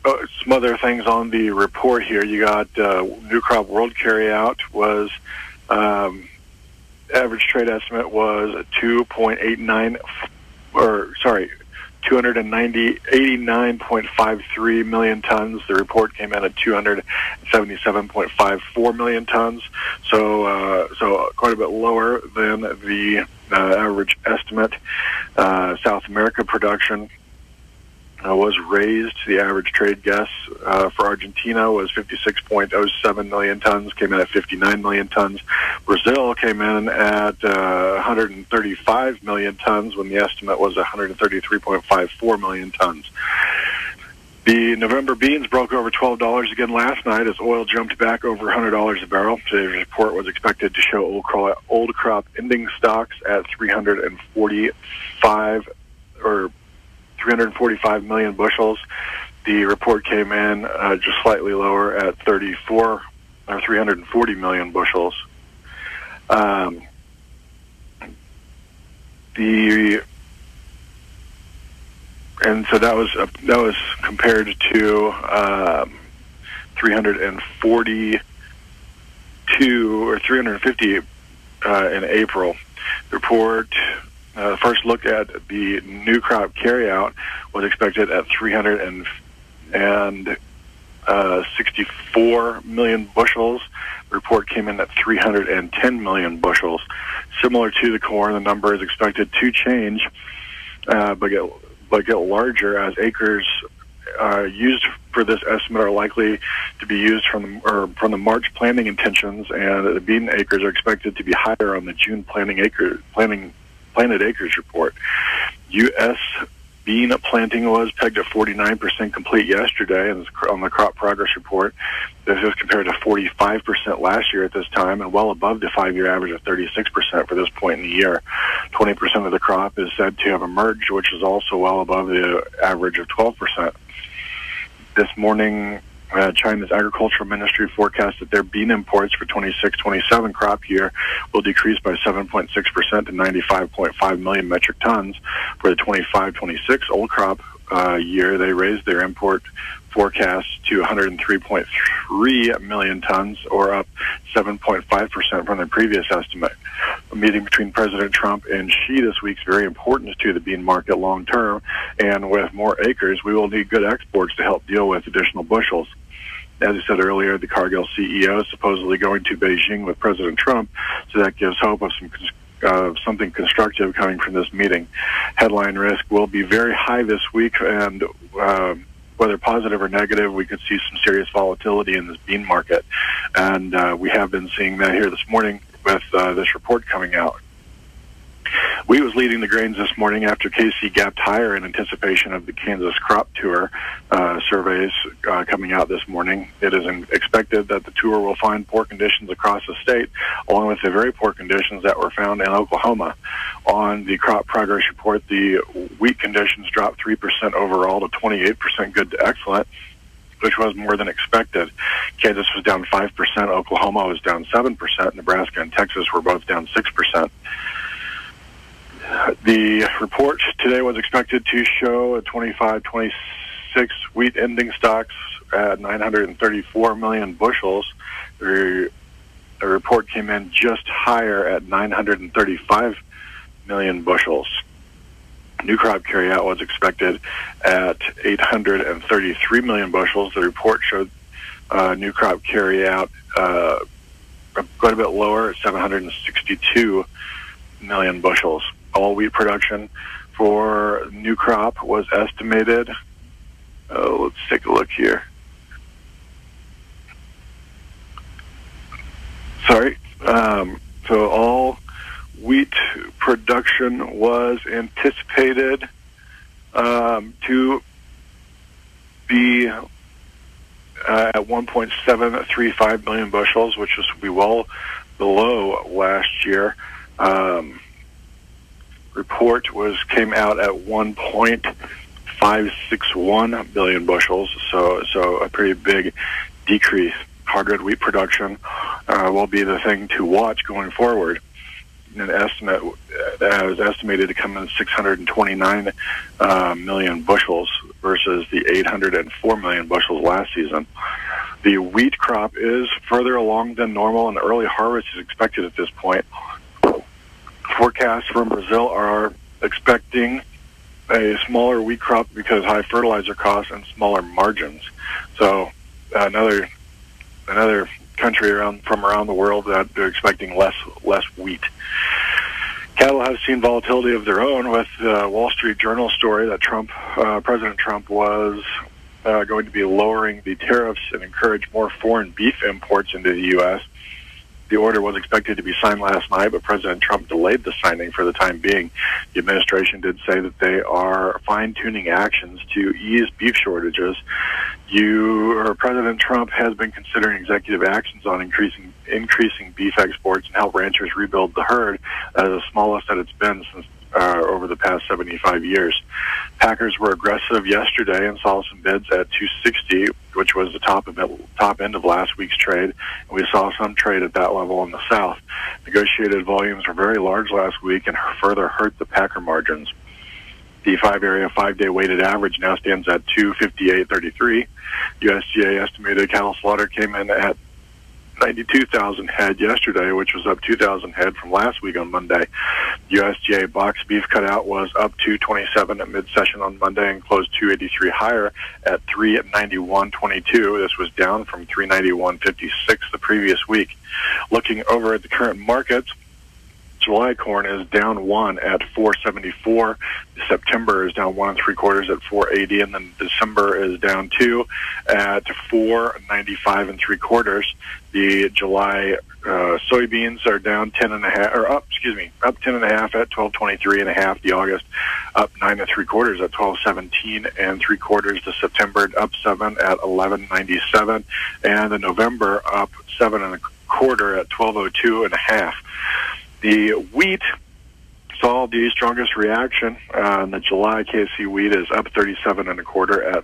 some other things on the report here. You got new crop world carryout was average trade estimate was 289.53 million tons. The report came in at 277.54 million tons. So quite a bit lower than the average estimate. South America production was raised. The average trade guess for Argentina was 56.07 million tons, came in at 59 million tons. Brazil came in at 135 million tons when the estimate was 133.54 million tons. The November beans broke over $12 again last night as oil jumped back over $100 a barrel. Today's report was expected to show old crop ending stocks at 345 million bushels. The report came in just slightly lower at 340 million bushels. And so that was compared to 342 or 350 in April. The report. First look at the new crop carryout was expected at 364 million bushels. The report came in at 310 million bushels. Similar to the corn, the number is expected to change, but get larger as acres used for this estimate are likely to be used from the March planting intentions, and the bean acres are expected to be higher on the June planted acres report. U.S. bean planting was pegged at 49% complete yesterday and on the crop progress report. This is compared to 45% last year at this time and well above the 5-year average of 36% for this point in the year. 20% of the crop is said to have emerged, which is also well above the average of 12%. This morning, China's agricultural ministry forecasts that their bean imports for 26-27 crop year will decrease by 7.6% to 95.5 million metric tons. For the 25-26 old crop year, they raised their import forecast to 103.3 million tons, or up 7.5% from their previous estimate. A meeting between President Trump and Xi this week is very important to the bean market long term, and with more acres, we will need good exports to help deal with additional bushels. As I said earlier, the Cargill CEO is supposedly going to Beijing with President Trump, so that gives hope of something constructive coming from this meeting. Headline risk will be very high this week, and whether positive or negative, we could see some serious volatility in this bean market. And we have been seeing that here this morning with this report coming out. Wheat was leading the grains this morning after KC gapped higher in anticipation of the Kansas crop tour surveys coming out this morning. It is expected that the tour will find poor conditions across the state, along with the very poor conditions that were found in Oklahoma. On the crop progress report, the wheat conditions dropped 3% overall to 28% good to excellent, which was more than expected. Kansas was down 5%, Oklahoma was down 7%, Nebraska and Texas were both down 6%. The report today was expected to show a 25-26 wheat ending stocks at 934 million bushels. The report came in just higher at 935 million bushels. New crop carryout was expected at 833 million bushels. The report showed new crop carryout quite a bit lower at 762 million bushels. All wheat production for new crop was estimated. Let's take a look here. So all wheat production was anticipated to be at 1.735 million bushels, which was be well below last year. Report came out at 1.561 billion bushels, so a pretty big decrease. Hard red wheat production will be the thing to watch going forward. an estimate that was estimated to come in 629 million bushels versus the 804 million bushels last season. The wheat crop is further along than normal, and the early harvest is expected at this point. Forecasts from Brazil are expecting a smaller wheat crop because high fertilizer costs and smaller margins. So another country from around the world that they're expecting less wheat. Cattle have seen volatility of their own, with the Wall Street Journal story that President Trump was going to be lowering the tariffs and encourage more foreign beef imports into the U.S. The order was expected to be signed last night, but President Trump delayed the signing for the time being. The administration did say that they are fine-tuning actions to ease beef shortages. President Trump has been considering executive actions on increasing beef exports and help ranchers rebuild the herd. That is the smallest that it's been since over the past 75 years. Packers were aggressive yesterday and saw some bids at $260, which was the top end of last week's trade. And we saw some trade at that level in the South. Negotiated volumes were very large last week and further hurt the Packer margins. The 5-day weighted average now stands at 258.33. USDA estimated cattle slaughter came in at 92,000 head yesterday, which was up 2,000 head from last week on Monday. USDA box beef cutout was up 227 at mid-session on Monday and closed 283 higher at 391.22. This was down from 391.56 the previous week. Looking over at the current markets, July corn is down 1 at 474. September is down 1 3/4 at 480, and then December is down 2 at 495 3/4. The July soybeans are down 10.5, or up 10.5 at 1223.5. The August up 9 3/4 at 1217 3/4. The September up 7 at 1197, and the November up 7 1/4 at 1202.5. The wheat saw the strongest reaction. The July KC wheat is up 37 1/4 at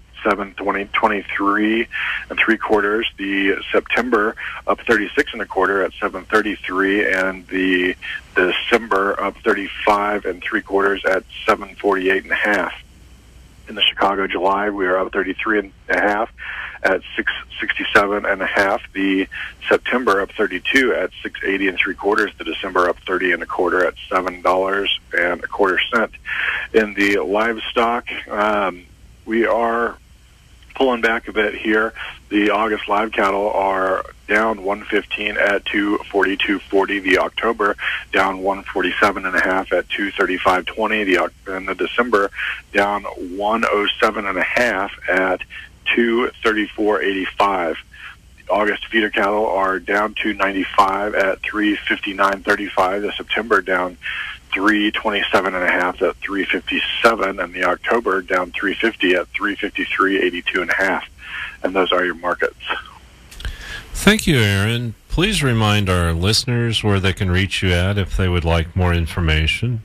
723 3/4. The September up 36 1/4 at 733, and the December up 35 3/4 at 748.5. In the Chicago July, we are up 33.5 at 667.5. The September up 32 at 680 3/4. The December up 30 1/4 at $7.25. In the livestock, we are pulling back a bit here. The August live cattle are down 115 at 242.40. The October down 147.5 at 235.20. And the December down 107.5 at 234.85. The August feeder cattle are down 295 at 359.35. The September down 327.5 at 357, and the October down 350 at 353.82.5. And those are your markets. Thank you, Aaron. Please remind our listeners where they can reach you at if they would like more information.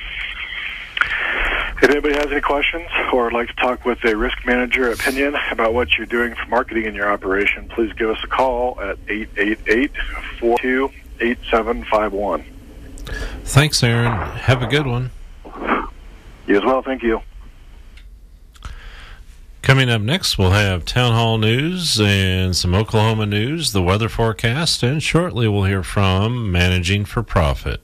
If anybody has any questions or would like to talk with a risk manager opinion about what you're doing for marketing in your operation, please give us a call at 888-428751. Thanks, Aaron. Have a good one. You as well. Thank you. Coming up next, we'll have Town Hall News and some Oklahoma news, the weather forecast, and shortly we'll hear from Managing for Profit.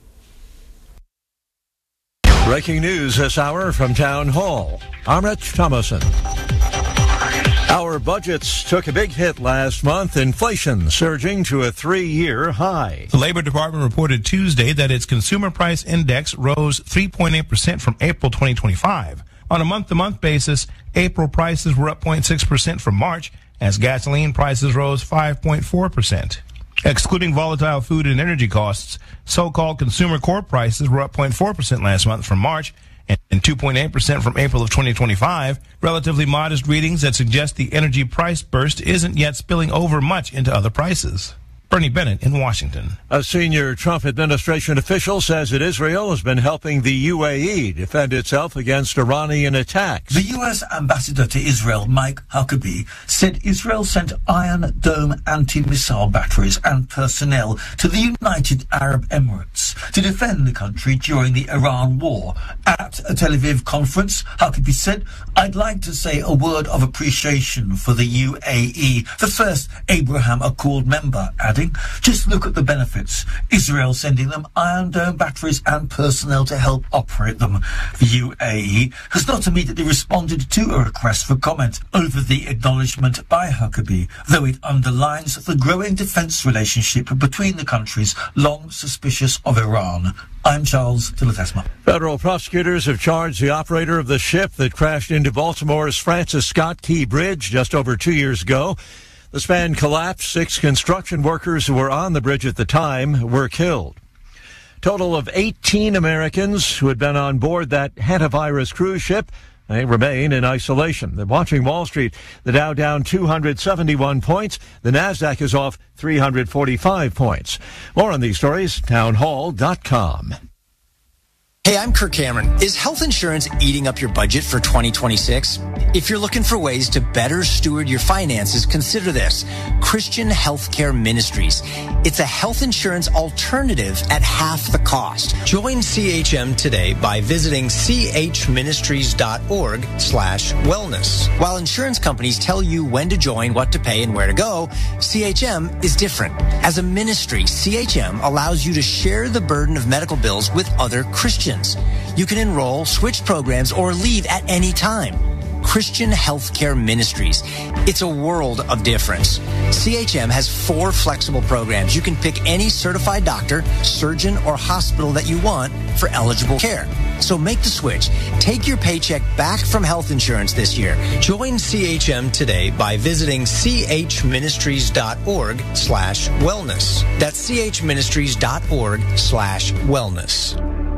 Breaking news this hour from Town Hall. I'm Rich Thomason. Our budgets took a big hit last month, inflation surging to a 3-year high. The Labor Department reported Tuesday that its consumer price index rose 3.8% from April 2025. On a month-to-month basis, April prices were up 0.6% from March, as gasoline prices rose 5.4%. Excluding volatile food and energy costs, so-called consumer core prices were up 0.4% last month from March and 2.8% from April of 2025, relatively modest readings that suggest the energy price burst isn't yet spilling over much into other prices. Bernie Bennett in Washington. A senior Trump administration official says that Israel has been helping the UAE defend itself against Iranian attacks. The U.S. ambassador to Israel, Mike Huckabee, said Israel sent Iron Dome anti-missile batteries and personnel to the United Arab Emirates to defend the country during the Iran war. At a Tel Aviv conference, Huckabee said, "I'd like to say a word of appreciation for the UAE, the first Abraham Accord member," adding, "Just look at the benefits. Israel sending them Iron Dome batteries and personnel to help operate them." The UAE has not immediately responded to a request for comment over the acknowledgement by Huckabee, though it underlines the growing defence relationship between the countries long suspicious of Iran. I'm Charles Tilletesma. Federal prosecutors have charged the operator of the ship that crashed into Baltimore's Francis Scott Key Bridge just over 2 years ago. The span collapsed. 6 construction workers who were on the bridge at the time were killed. Total of 18 Americans who had been on board that hantavirus cruise ship, they remain in isolation. They're watching Wall Street. The Dow down 271 points. The Nasdaq is off 345 points. More on these stories, townhall.com. Hey, I'm Kirk Cameron. Is health insurance eating up your budget for 2026? If you're looking for ways to better steward your finances, consider this: Christian Healthcare Ministries. It's a health insurance alternative at half the cost. Join CHM today by visiting chministries.org/wellness. While insurance companies tell you when to join, what to pay, and where to go, CHM is different. As a ministry, CHM allows you to share the burden of medical bills with other Christians. You can enroll, switch programs, or leave at any time. Christian Healthcare Ministries. It's a world of difference. CHM has 4 flexible programs. You can pick any certified doctor, surgeon, or hospital that you want for eligible care. So make the switch. Take your paycheck back from health insurance this year. Join CHM today by visiting chministries.org/wellness. That's chministries.org/wellness.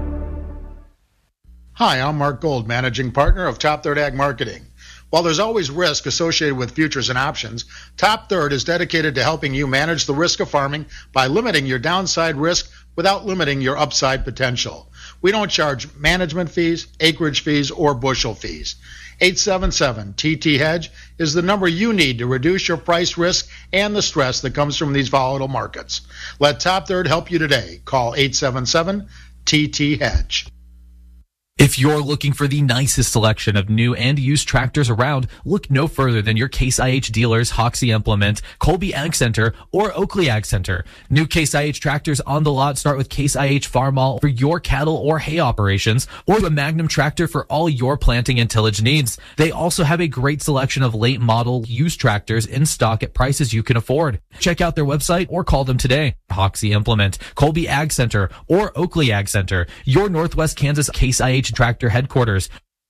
Hi, I'm Mark Gold, Managing Partner of Top Third Ag Marketing. While there's always risk associated with futures and options, Top Third is dedicated to helping you manage the risk of farming by limiting your downside risk without limiting your upside potential. We don't charge management fees, acreage fees, or bushel fees. 877-TT-HEDGE is the number you need to reduce your price risk and the stress that comes from these volatile markets. Let Top Third help you today. Call 877-TT-HEDGE. If you're looking for the nicest selection of new and used tractors around, look no further than your Case IH dealers Hoxie Implement, Colby Ag Center, or Oakley Ag Center. New Case IH tractors on the lot start with Case IH Farmall for your cattle or hay operations, or a Magnum tractor for all your planting and tillage needs. They also have a great selection of late model used tractors in stock at prices you can afford. Check out their website or call them today. Hoxie Implement, Colby Ag Center, or Oakley Ag Center, your Northwest Kansas Case IH tractor headquarters.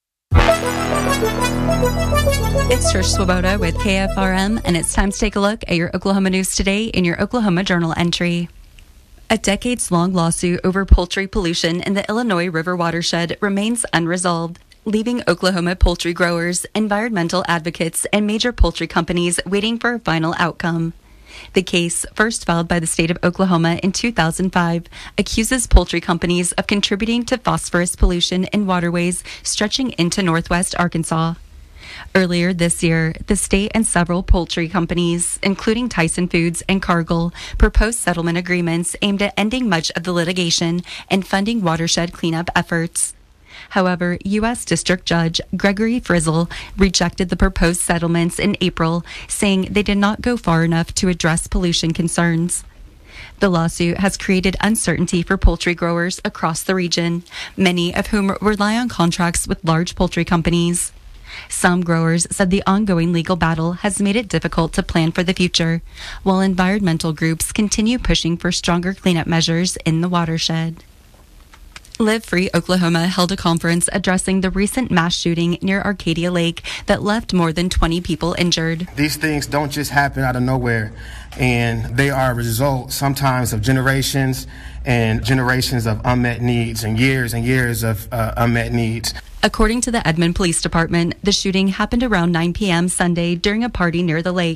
It's Trish Swoboda with KFRM, and it's time to take a look at your Oklahoma news today in your Oklahoma Journal entry. A decades-long lawsuit over poultry pollution in the Illinois River watershed remains unresolved, leaving Oklahoma poultry growers, environmental advocates, and major poultry companies waiting for a final outcome. The case, first filed by the state of Oklahoma in 2005, accuses poultry companies of contributing to phosphorus pollution in waterways stretching into northwest Arkansas. Earlier this year, the state and several poultry companies, including Tyson Foods and Cargill, proposed settlement agreements aimed at ending much of the litigation and funding watershed cleanup efforts. However, U.S. District Judge Gregory Frizzle rejected the proposed settlements in April, saying they did not go far enough to address pollution concerns. The lawsuit has created uncertainty for poultry growers across the region, many of whom rely on contracts with large poultry companies. Some growers said the ongoing legal battle has made it difficult to plan for the future, while environmental groups continue pushing for stronger cleanup measures in the watershed. Live Free Oklahoma held a conference addressing the recent mass shooting near Arcadia Lake that left more than 20 people injured. These things don't just happen out of nowhere, and they are a result sometimes of generations and generations of unmet needs and years of unmet needs. According to the Edmond Police Department, the shooting happened around 9 p.m. Sunday during a party near the lake.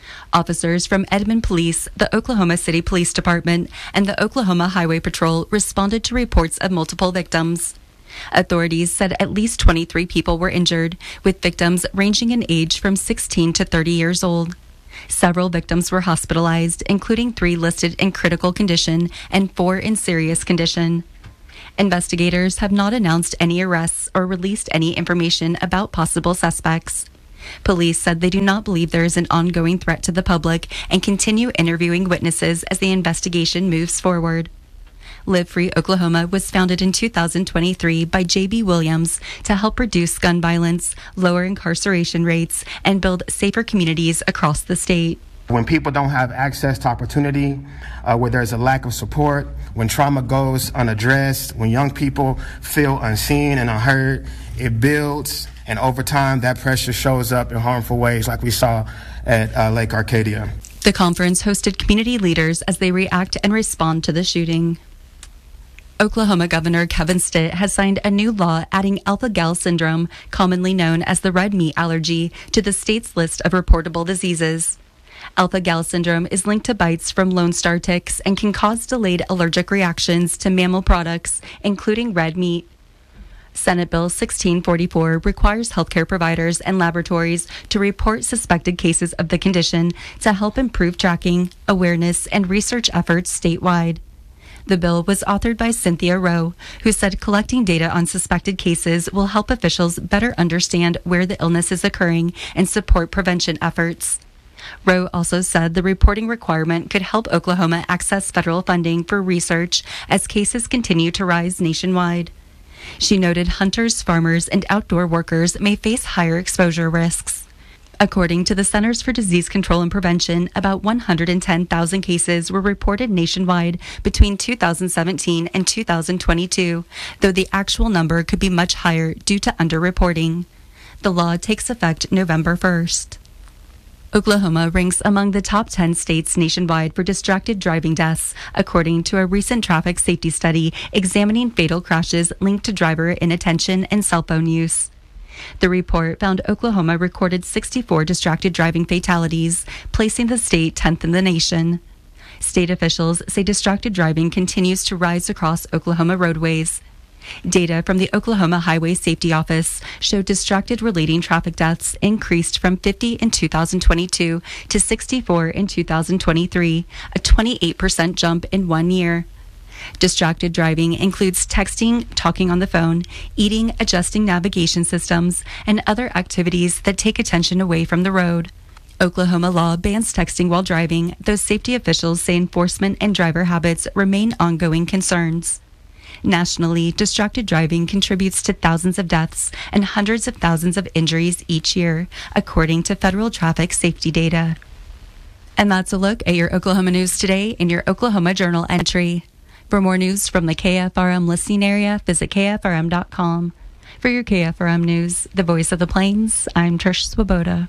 Officers from Edmond Police, the Oklahoma City Police Department, and the Oklahoma Highway Patrol responded to reports of multiple victims. Authorities said at least 23 people were injured, with victims ranging in age from 16 to 30 years old. Several victims were hospitalized, including 3 listed in critical condition and 4 in serious condition. Investigators have not announced any arrests or released any information about possible suspects. Police said they do not believe there is an ongoing threat to the public and continue interviewing witnesses as the investigation moves forward. Live Free Oklahoma was founded in 2023 by J.B. Williams to help reduce gun violence, lower incarceration rates, and build safer communities across the state. When people don't have access to opportunity, where there's a lack of support, when trauma goes unaddressed, when young people feel unseen and unheard, it builds, and over time that pressure shows up in harmful ways like we saw at Lake Arcadia. The conference hosted community leaders as they react and respond to the shooting. Oklahoma Governor Kevin Stitt has signed a new law adding alpha-gal syndrome, commonly known as the red meat allergy, to the state's list of reportable diseases. Alpha-gal syndrome is linked to bites from Lone Star ticks and can cause delayed allergic reactions to mammal products, including red meat. Senate Bill 1644 requires healthcare providers and laboratories to report suspected cases of the condition to help improve tracking, awareness, and research efforts statewide. The bill was authored by Cynthia Rowe, who said collecting data on suspected cases will help officials better understand where the illness is occurring and support prevention efforts. Rowe also said the reporting requirement could help Oklahoma access federal funding for research as cases continue to rise nationwide. She noted hunters, farmers, and outdoor workers may face higher exposure risks. According to the Centers for Disease Control and Prevention, about 110,000 cases were reported nationwide between 2017 and 2022, though the actual number could be much higher due to underreporting. The law takes effect November 1st. Oklahoma ranks among the top 10 states nationwide for distracted driving deaths, according to a recent traffic safety study examining fatal crashes linked to driver inattention and cell phone use. The report found Oklahoma recorded 64 distracted driving fatalities, placing the state 10th in the nation. State officials say distracted driving continues to rise across Oklahoma roadways. Data from the Oklahoma Highway Safety Office showed distracted relating traffic deaths increased from 50 in 2022 to 64 in 2023, a 28% jump in 1 year. Distracted driving includes texting, talking on the phone, eating, adjusting navigation systems, and other activities that take attention away from the road. Oklahoma law bans texting while driving, though safety officials say enforcement and driver habits remain ongoing concerns. Nationally, distracted driving contributes to thousands of deaths and hundreds of thousands of injuries each year, according to federal traffic safety data. And that's a look at your Oklahoma news today in your Oklahoma Journal entry. For more news from the KFRM listening area, visit KFRM.com. For your KFRM news, the voice of the Plains, I'm Trish Swoboda.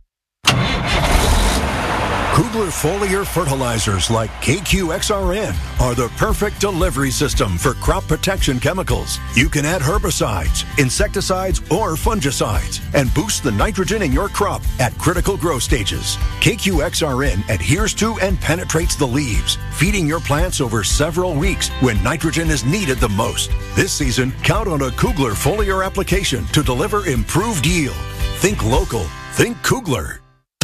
Kugler foliar fertilizers like KQXRN are the perfect delivery system for crop protection chemicals. You can add herbicides, insecticides, or fungicides and boost the nitrogen in your crop at critical growth stages. KQXRN adheres to and penetrates the leaves, feeding your plants over several weeks when nitrogen is needed the most. This season, count on a Kugler foliar application to deliver improved yield. Think local. Think Kugler.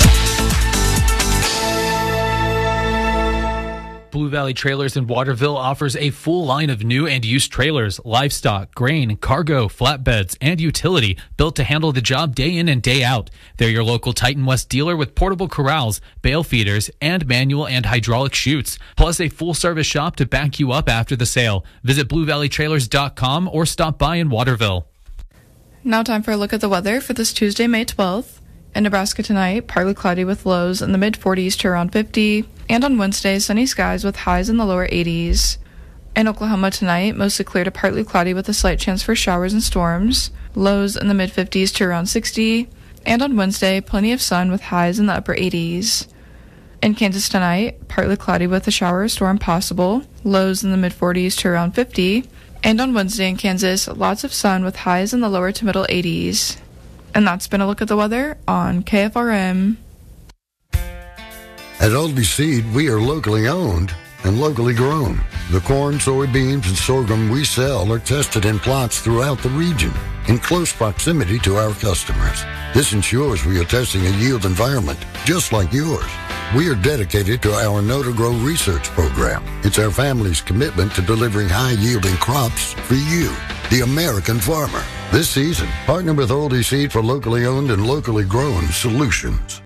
Blue Valley Trailers in Waterville offers a full line of new and used trailers, livestock, grain, cargo, flatbeds, and utility built to handle the job day in and day out. They're your local Titan West dealer with portable corrals, bale feeders, and manual and hydraulic chutes, plus a full-service shop to back you up after the sale. Visit BlueValleyTrailers.com or stop by in Waterville. Now time for a look at the weather for this Tuesday, May 12th. In Nebraska tonight, partly cloudy with lows in the mid-40s to around 50. And on Wednesday, sunny skies with highs in the lower 80s. In Oklahoma tonight, mostly clear to partly cloudy with a slight chance for showers and storms. Lows in the mid-50s to around 60. And on Wednesday, plenty of sun with highs in the upper 80s. In Kansas tonight, partly cloudy with a shower or storm possible. Lows in the mid-40s to around 50. And on Wednesday in Kansas, lots of sun with highs in the lower to middle 80s. And that's been a look at the weather on KFRM. At Oldie Seed, we are locally owned and locally grown. The corn, soybeans, and sorghum we sell are tested in plots throughout the region in close proximity to our customers. This ensures we are testing a yield environment just like yours. We are dedicated to our Know to Grow research program. It's our family's commitment to delivering high-yielding crops for you, the American farmer. This season, partner with Oldie Seed for locally owned and locally grown solutions.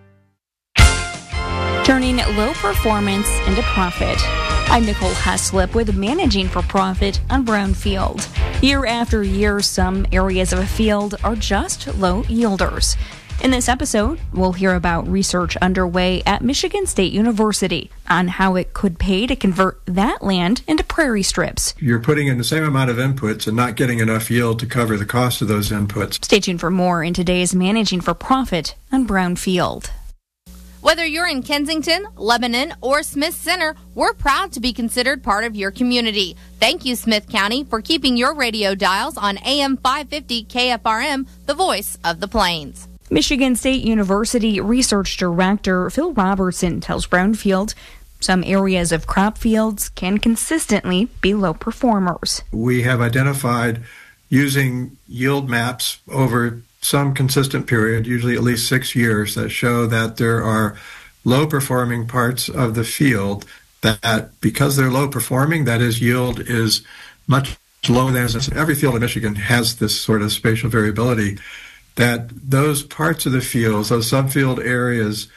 Turning low performance into profit. I'm Nicole Heslip with Managing for Profit on Brownfield. Year after year, some areas of a field are just low yielders. In this episode, we'll hear about research underway at Michigan State University on how it could pay to convert that land into prairie strips. You're putting in the same amount of inputs and not getting enough yield to cover the cost of those inputs. Stay tuned for more in today's Managing for Profit on Brownfield. Whether you're in Kensington, Lebanon, or Smith Center, we're proud to be considered part of your community. Thank you, Smith County, for keeping your radio dials on AM 550 KFRM, the voice of the Plains. Michigan State University Research Director Phil Robertson tells Brownfield some areas of crop fields can consistently be low performers. We have identified using yield maps over some consistent period, usually at least 6 years, that show that there are low-performing parts of the field that, because they're low-performing, that is, yield is much lower than every field in Michigan has this sort of spatial variability, that those parts of the fields, those subfield areas,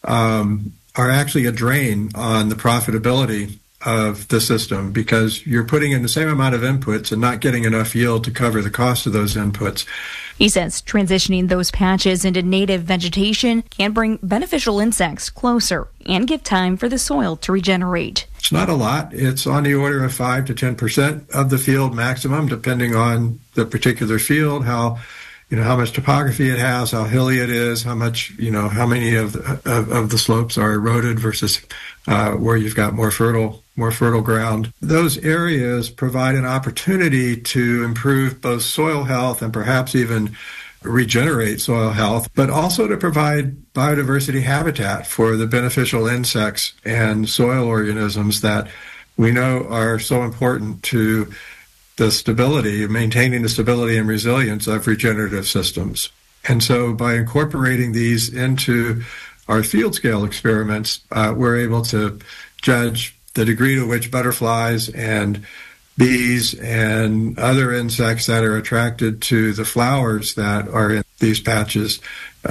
are actually a drain on the profitability of the system because you're putting in the same amount of inputs and not getting enough yield to cover the cost of those inputs. He says transitioning those patches into native vegetation can bring beneficial insects closer and give time for the soil to regenerate. It's not a lot. It's on the order of 5 to 10% of the field maximum, depending on the particular field, how much topography it has, how hilly it is, how many of the slopes are eroded versus where you've got more fertile ground. Those areas provide an opportunity to improve both soil health and perhaps even regenerate soil health, but also to provide biodiversity habitat for the beneficial insects and soil organisms that we know are so important to the stability, maintaining the stability and resilience of regenerative systems. And so by incorporating these into our field scale experiments, we're able to judge the degree to which butterflies and bees and other insects that are attracted to the flowers that are in these patches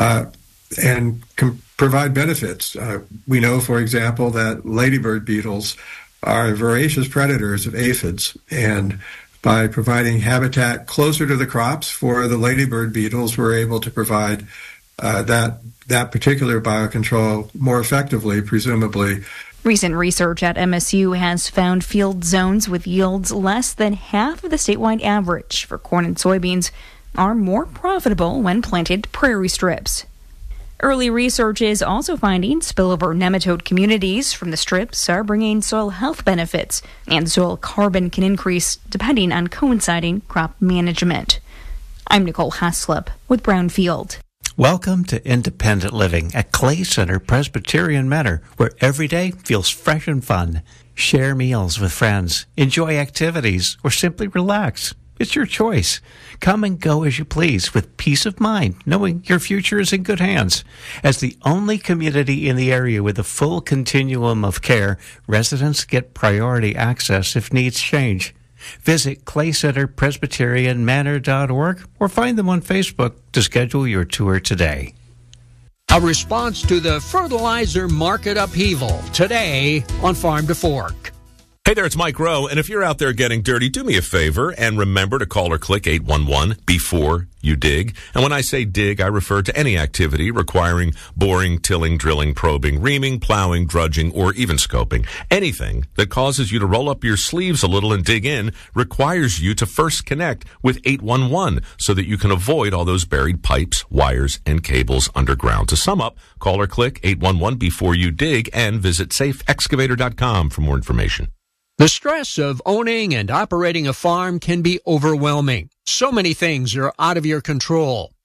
and can provide benefits. We know, for example, that ladybird beetles are voracious predators of aphids, and by providing habitat closer to the crops for the ladybird beetles, we're able to provide that particular biocontrol more effectively, presumably. Recent research at MSU has found field zones with yields less than half of the statewide average for corn and soybeans are more profitable when planted to prairie strips. Early research is also finding spillover nematode communities from the strips are bringing soil health benefits, and soil carbon can increase depending on coinciding crop management. I'm Nicole Heslip with Brownfield. Welcome to Independent Living at Clay Center Presbyterian Manor, where every day feels fresh and fun. Share meals with friends, enjoy activities, or simply relax. It's your choice. Come and go as you please with peace of mind, knowing your future is in good hands. As the only community in the area with a full continuum of care, residents get priority access if needs change. Visit claycenterpresbyterianmanor.org or find them on Facebook to schedule your tour today. A response to the fertilizer market upheaval today on Farm to Fork. Hey there, it's Mike Rowe, and if you're out there getting dirty, do me a favor and remember to call or click 811 before you dig. And when I say dig, I refer to any activity requiring boring, tilling, drilling, probing, reaming, plowing, drudging, or even scoping. Anything that causes you to roll up your sleeves a little and dig in requires you to first connect with 811 so that you can avoid all those buried pipes, wires, and cables underground. To sum up, call or click 811 before you dig and visit safeexcavator.com for more information. The stress of owning and operating a farm can be overwhelming. So many things are out of your control.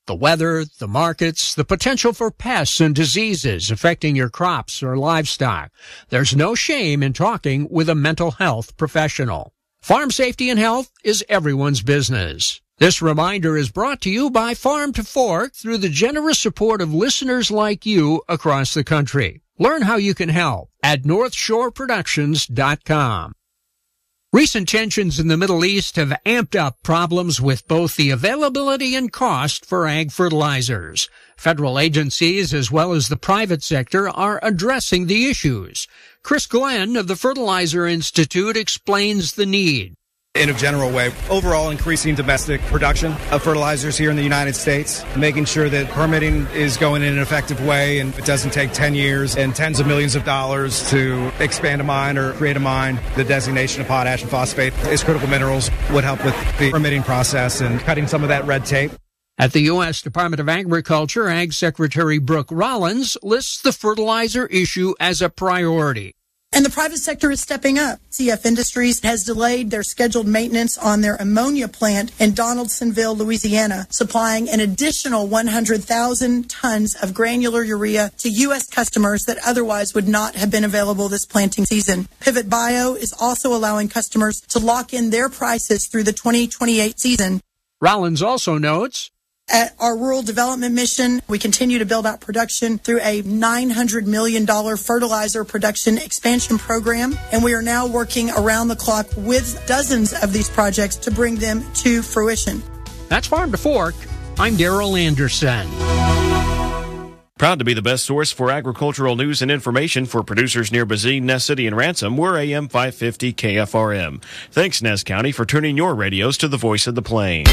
The weather, the markets, the potential for pests and diseases affecting your crops or livestock. There's no shame in talking with a mental health professional. Farm safety and health is everyone's business. This reminder is brought to you by Farm to Fork through the generous support of listeners like you across the country. Learn how you can help at NorthshoreProductions.com. Recent tensions in the Middle East have amped up problems with both the availability and cost for ag fertilizers. Federal agencies as well as the private sector are addressing the issues. Chris Glenn of the Fertilizer Institute explains the need. In a general way, overall increasing domestic production of fertilizers here in the United States, making sure that permitting is going in an effective way and it doesn't take 10 years and tens of millions of dollars to expand a mine or create a mine. The designation of potash and phosphate as critical minerals would help with the permitting process and cutting some of that red tape. At the U.S. Department of Agriculture, Ag Secretary Brooke Rollins lists the fertilizer issue as a priority. And the private sector is stepping up. CF Industries has delayed their scheduled maintenance on their ammonia plant in Donaldsonville, Louisiana, supplying an additional 100,000 tons of granular urea to U.S. customers that otherwise would not have been available this planting season. Pivot Bio is also allowing customers to lock in their prices through the 2028 season. Rollins also notes, at our rural development mission, we continue to build out production through a $900 million fertilizer production expansion program, and we are now working around the clock with dozens of these projects to bring them to fruition. That's Farm to Fork. I'm Darrell Anderson. Proud to be the best source for agricultural news and information for producers near Bazine, Ness City, and Ransom. We're AM 550 KFRM. Thanks, Ness County, for tuning your radios to the voice of the plains.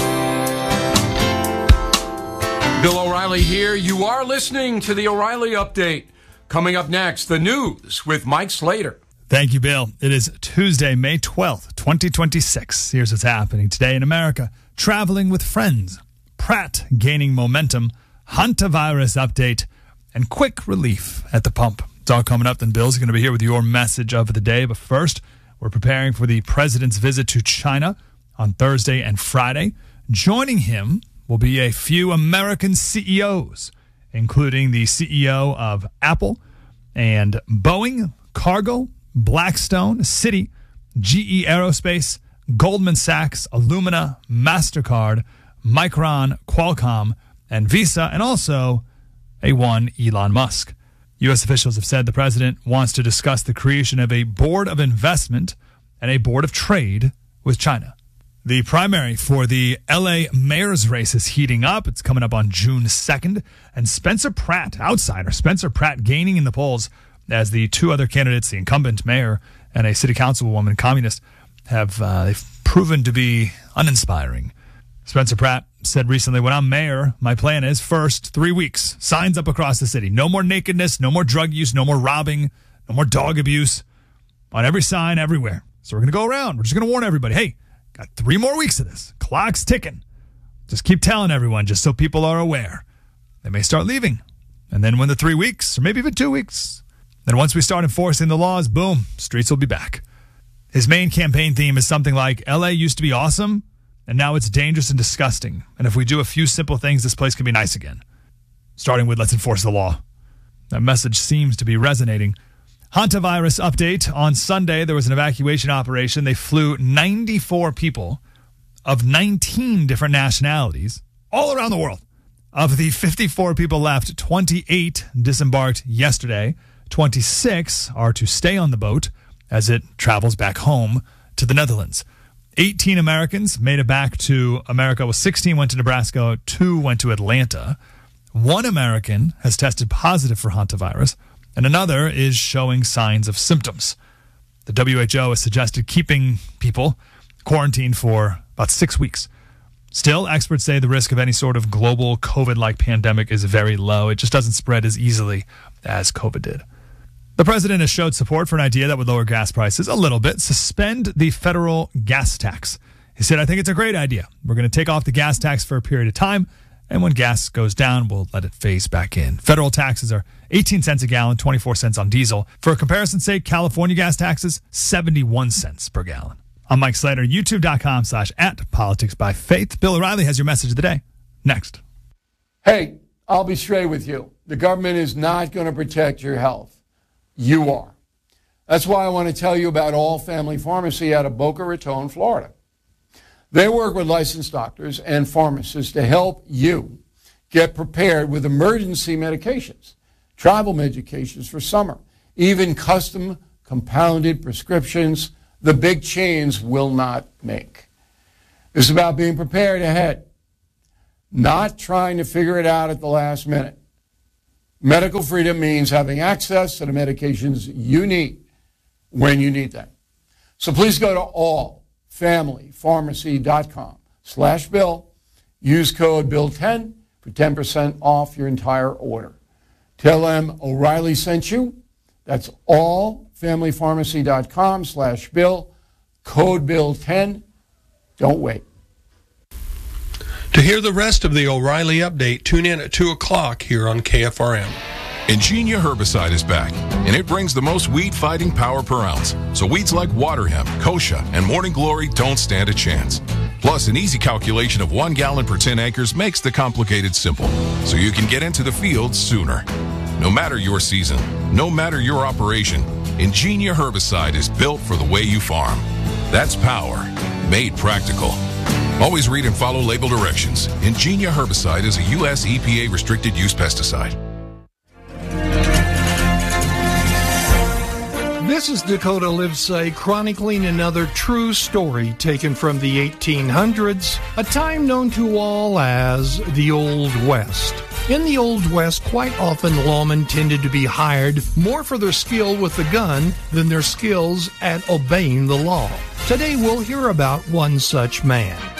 Bill O'Reilly here. You are listening to the O'Reilly Update. Coming up next, the news with Mike Slater. Thank you, Bill. It is Tuesday, May 12th, 2026. Here's what's happening today in America. Traveling with friends. Pratt gaining momentum. Hantavirus update. And quick relief at the pump. It's all coming up. Then Bill's going to be here with your message of the day. But first, we're preparing for the president's visit to China on Thursday and Friday. Joining him will be a few American CEOs, including the CEO of Apple and Boeing, Cargill, Blackstone, Citi, GE Aerospace, Goldman Sachs, Illumina, MasterCard, Micron, Qualcomm, and Visa, and also a one Elon Musk. U.S. officials have said the president wants to discuss the creation of a board of investment and a board of trade with China. The primary for the L.A. mayor's race is heating up. It's coming up on June 2nd. And Spencer Pratt, outsider, Spencer Pratt gaining in the polls as the two other candidates, the incumbent mayor and a city councilwoman, communist, have they've proven to be uninspiring. Spencer Pratt said recently, when I'm mayor, my plan is first 3 weeks, signs up across the city. No more nakedness, no more drug use, no more robbing, no more dog abuse on every sign everywhere. So we're going to go around. We're just going to warn everybody, hey, got 3 more weeks of this. Clock's ticking. Just keep telling everyone just so people are aware. They may start leaving. And then when the 3 weeks, or maybe even 2 weeks, then once we start enforcing the laws, boom, streets will be back. His main campaign theme is something like, LA used to be awesome, and now it's dangerous and disgusting. And if we do a few simple things, this place can be nice again. Starting with, let's enforce the law. That message seems to be resonating. Hantavirus update. On Sunday, there was an evacuation operation. They flew 94 people of 19 different nationalities all around the world. Of the 54 people left, 28 disembarked yesterday. 26 are to stay on the boat as it travels back home to the Netherlands. 18 Americans made it back to America. Well, 16 went to Nebraska. 2 went to Atlanta. 1 American has tested positive for hantavirus, and another is showing signs of symptoms. The WHO has suggested keeping people quarantined for about 6 weeks. Still, experts say the risk of any sort of global COVID-like pandemic is very low. It just doesn't spread as easily as COVID did. The president has showed support for an idea that would lower gas prices a little bit, suspend the federal gas tax. He said, I think it's a great idea. We're going to take off the gas tax for a period of time, and when gas goes down, we'll let it phase back in. Federal taxes are 18 cents a gallon, 24 cents on diesel. For comparison's sake, California gas taxes, 71 cents per gallon. I'm Mike Slater, youtube.com/@politicsbyfaith. Bill O'Reilly has your message of the day. Next. Hey, I'll be straight with you. The government is not going to protect your health. You are. That's why I want to tell you about All Family Pharmacy out of Boca Raton, Florida. They work with licensed doctors and pharmacists to help you get prepared with emergency medications, travel medications for summer, even custom compounded prescriptions the big chains will not make. It's about being prepared ahead, not trying to figure it out at the last minute. Medical freedom means having access to the medications you need when you need them. So please go to allfamilypharmacy.com/bill. Use code BILL10 for 10% off your entire order. Tell them O'Reilly sent you. That's allfamilypharmacy.com/bill. Code BILL10. Don't wait. To hear the rest of the O'Reilly update, tune in at 2 o'clock here on KFRM. Ingenia herbicide is back, and it brings the most weed-fighting power per ounce. So weeds like water hemp, kochia, and morning glory don't stand a chance. Plus, an easy calculation of 1 gallon per 10 acres makes the complicated simple, so you can get into the field sooner. No matter your season, no matter your operation, Ingenia herbicide is built for the way you farm. That's power, made practical. Always read and follow label directions. Ingenia herbicide is a U.S. EPA restricted use pesticide. This is Dakota Livesay chronicling another true story taken from the 1800s, a time known to all as the Old West. In the Old West, quite often lawmen tended to be hired more for their skill with the gun than their skills at obeying the law. Today we'll hear about one such man.